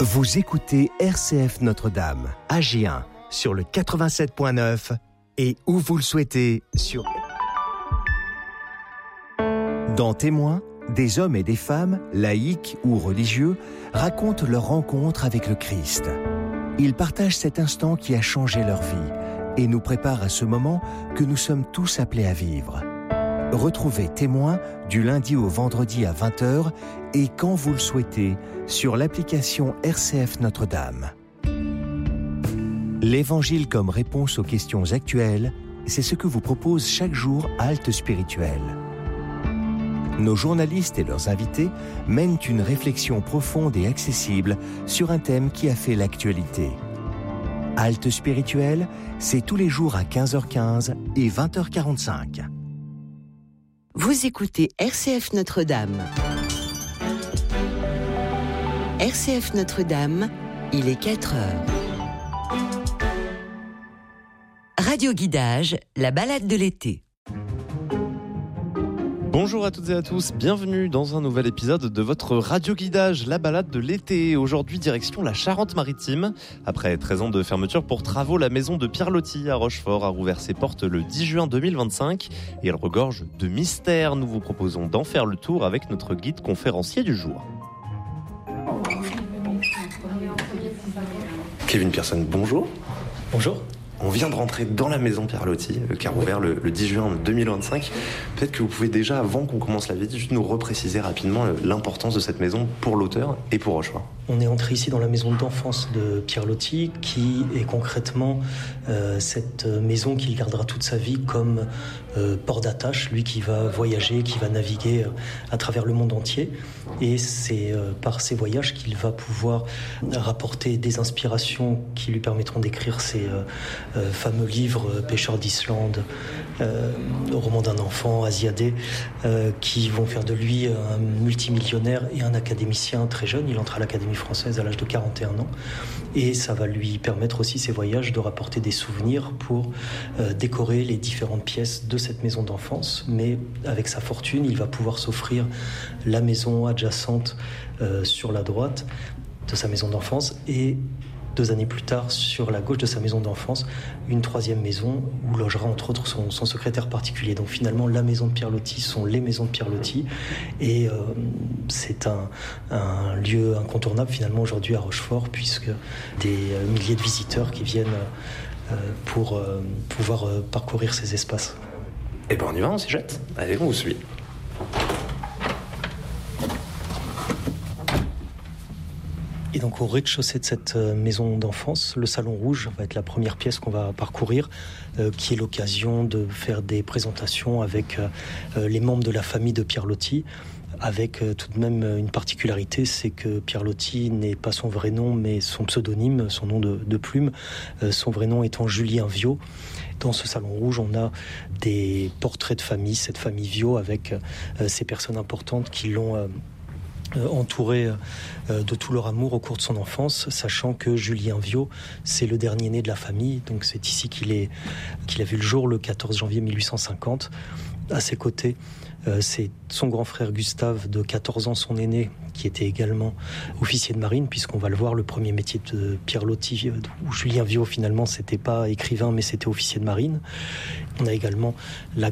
Vous écoutez RCF Notre-Dame, AG1, sur le 87.9 et où vous le souhaitez, sur... Dans Témoins, des hommes et des femmes, laïcs ou religieux, racontent leur rencontre avec le Christ. Ils partagent cet instant qui a changé leur vie et nous préparent à ce moment que nous sommes tous appelés à vivre. Retrouvez Témoins du lundi au vendredi à 20h et quand vous le souhaitez sur l'application RCF Notre-Dame. L'Évangile comme réponse aux questions actuelles, c'est ce que vous propose chaque jour Halte Spirituelle. Nos journalistes et leurs invités mènent une réflexion profonde et accessible sur un thème qui a fait l'actualité. Halte Spirituelle, c'est tous les jours à 15h15 et 20h45. Vous écoutez RCF Notre-Dame. RCF Notre-Dame, il est 4h. Radio Guidage, la balade de l'été. Bonjour à toutes et à tous, bienvenue dans un nouvel épisode de votre Radio Guidage, la balade de l'été. Aujourd'hui, direction la Charente-Maritime. Après 13 ans de fermeture pour travaux, la maison de Pierre Loti à Rochefort a rouvert ses portes le 10 juin 2025 et elle regorge de mystères. Nous vous proposons d'en faire le tour avec notre guide conférencier du jour. Kevin Pearson, bonjour. Bonjour. On vient de rentrer dans la maison Pierre Loti, qui a rouvert le 10 juin 2025. Peut-être que vous pouvez déjà, avant qu'on commence la visite, juste nous repréciser rapidement l'importance de cette maison pour l'auteur et pour Rochefort. On est entré ici dans la maison d'enfance de Pierre Loti, qui est concrètement cette maison qu'il gardera toute sa vie comme port d'attache, lui qui va voyager, qui va naviguer à travers le monde entier. Et c'est par ces voyages qu'il va pouvoir rapporter des inspirations qui lui permettront d'écrire ses fameux livres Pêcheurs d'Islande, Roman d'un enfant, Asiadé, qui vont faire de lui un multimillionnaire et un académicien très jeune. Il entre à l'Académie française à l'âge de 41 ans. Et ça va lui permettre aussi, ces voyages, de rapporter des souvenirs pour décorer les différentes pièces de cette maison d'enfance. Mais avec sa fortune, il va pouvoir s'offrir la maison adjacente sur la droite de sa maison d'enfance et 2 années plus tard, sur la gauche de sa maison d'enfance, une 3e maison où logera entre autres son secrétaire particulier. Donc finalement, la maison de Pierre Loti sont les maisons de Pierre Loti et c'est un lieu incontournable finalement aujourd'hui à Rochefort, puisque des milliers de visiteurs qui viennent pour pouvoir parcourir ces espaces. Et ben on y va, on s'y jette. Allez, on vous suit. Et donc au rez-de-chaussée de cette maison d'enfance, le Salon Rouge va être la première pièce qu'on va parcourir, qui est l'occasion de faire des présentations avec les membres de la famille de Pierre Loti, avec tout de même une particularité, c'est que Pierre Loti n'est pas son vrai nom, mais son pseudonyme, son nom de plume, son vrai nom étant Julien Viau. Dans ce Salon Rouge, on a des portraits de famille, cette famille Viau, avec ces personnes importantes qui l'ont entouré de tout leur amour au cours de son enfance, sachant que Julien Viau, c'est le dernier né de la famille, donc c'est ici qu'il a vu le jour le 14 janvier 1850. À ses côtés, c'est son grand frère Gustave, de 14 ans, son aîné, qui était également officier de marine, puisqu'on va le voir, le premier métier de Pierre Loti, où Julien Viau finalement c'était pas écrivain mais c'était officier de marine. On a également la